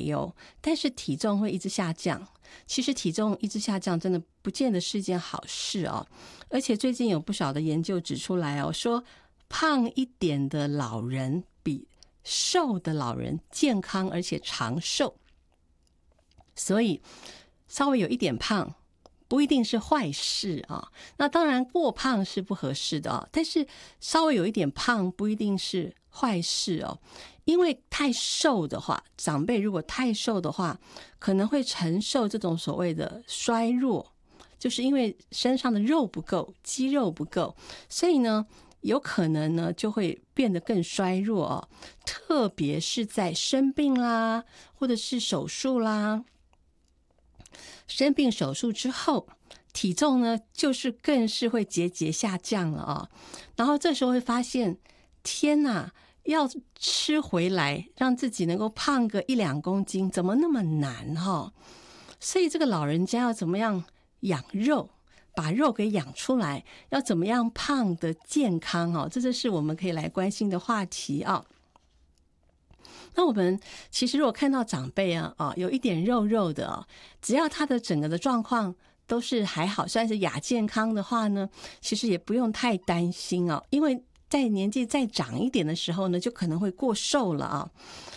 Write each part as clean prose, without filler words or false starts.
哦，但是体重会一直下降。其实体重一直下降真的不见得是一件好事哦，而且最近有不少的研究指出来哦，说胖一点的老人比瘦的老人健康而且长寿，所以稍微有一点胖不一定是坏事啊。那当然过胖是不合适的啊，但是稍微有一点胖不一定是坏事哦。因为太瘦的话，长辈如果太瘦的话，可能会承受这种所谓的衰弱，就是因为身上的肉不够，肌肉不够，所以呢有可能呢就会变得更衰弱哦。特别是在生病啦，或者是手术啦，生病手术之后，体重呢就是更是会节节下降了啊。然后这时候会发现，天哪，要吃回来让自己能够胖个1-2公斤怎么那么难哈？所以这个老人家要怎么样养肉，把肉给养出来，要怎么样胖的健康哦，这就是我们可以来关心的话题啊。那我们其实如果看到长辈有一点肉肉的只要他的整个的状况都是还好，算是亚健康的话呢，其实也不用太担心哦，因为在年纪再长一点的时候呢，就可能会过瘦了啊。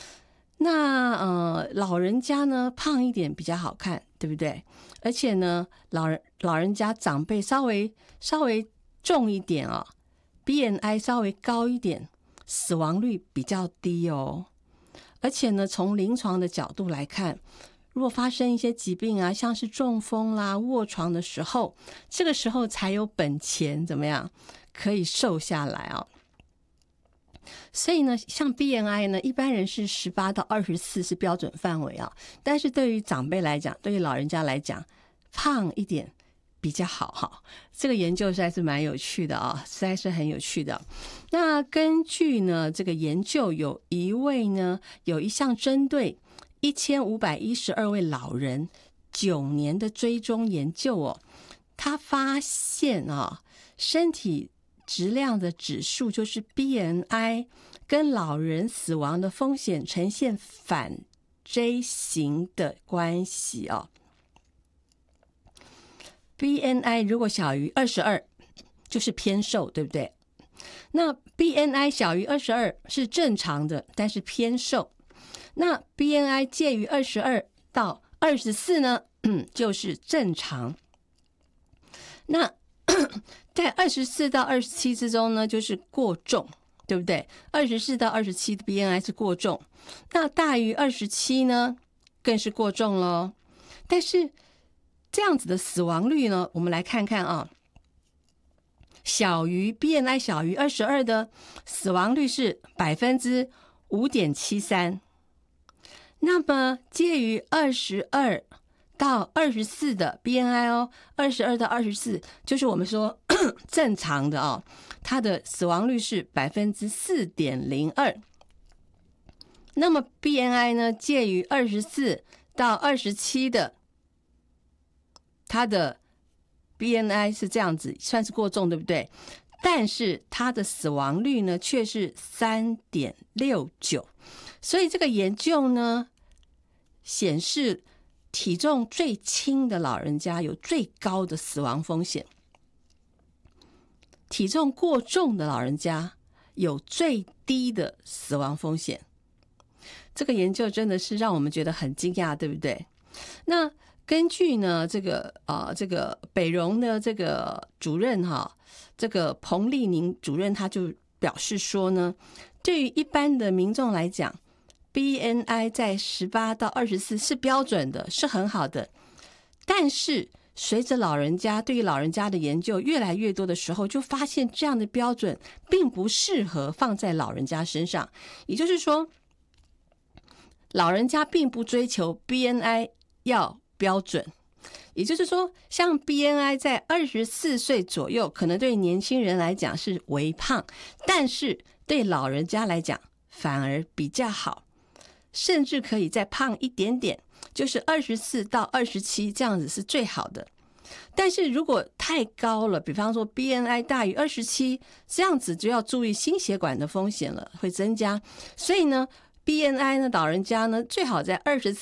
那老人家呢胖一点比较好看，对不对？而且呢老人家长辈稍微重一点BMI 稍微高一点，死亡率比较低哦。而且呢从临床的角度来看，如果发生一些疾病啊，像是中风啦、卧床的时候，这个时候才有本钱怎么样可以瘦下来哦。所以呢像 BMI 呢，一般人是18到24是标准范围啊，但是对于长辈来讲，对于老人家来讲，胖一点比较好哈。这个研究实在是蛮有趣的啊，实在是很有趣的。那根据呢这个研究，有一项针对1512位老人9年的追踪研究哦，他发现身体质量的指数就是 BMI 跟老人死亡的风险呈现反 J 型的关系哦。BMI 如果小于22就是偏瘦，对不对？那 BMI 小于22是正常的，但是偏瘦。那 BMI 介于22到24呢就是正常。那在24到27之中呢就是过重，对不对？24到27的 BMI 是过重，那大于27呢更是过重咯。但是这样子的死亡率呢，我们来看看BMI 小于22的死亡率是 5.73%， 那么介于22到24的 BMI 22到24就是我们说正常的它的死亡率是 4.02%。 那么 BMI 呢介于24到27的，它的 BMI 是这样子，算是过重，对不对？但是它的死亡率呢却是 3.69%。 所以这个研究呢显示体重最轻的老人家有最高的死亡风险，体重过重的老人家有最低的死亡风险。这个研究真的是让我们觉得很惊讶，对不对？那根据呢这个北荣的这个主任这个彭丽宁主任他就表示说呢，对于一般的民众来讲，BMI 在18到24是标准的，是很好的。但是随着对于老人家的研究越来越多的时候，就发现这样的标准并不适合放在老人家身上。也就是说，老人家并不追求 BMI 要标准。也就是说，像 BMI 在24岁左右，可能对年轻人来讲是微胖，但是对老人家来讲反而比较好，甚至可以再胖一点点，就是24到27这样子是最好的。但是如果太高了，比方说 BMI 大于27，这样子就要注意心血管的风险了，会增加。所以呢 BMI 呢，老人家呢最好在24